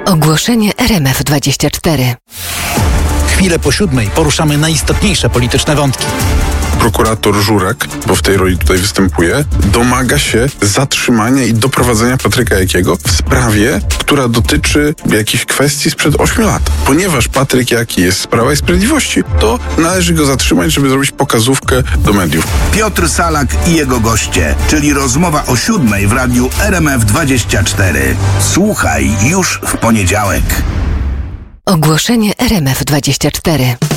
Ogłoszenie RMF24. Chwilę po 7 poruszamy najistotniejsze polityczne wątki. Prokurator Żurek, bo w tej roli tutaj występuje, domaga się zatrzymania i doprowadzenia Patryka Jakiego w sprawie, która dotyczy jakichś kwestii sprzed 8 lat. Ponieważ Patryk Jaki jest z Prawa i Sprawiedliwości, to należy go zatrzymać, żeby zrobić pokazówkę do mediów. Piotr Salak i jego goście, czyli rozmowa o 7 w radiu RMF24. Słuchaj już w poniedziałek. Ogłoszenie RMF24.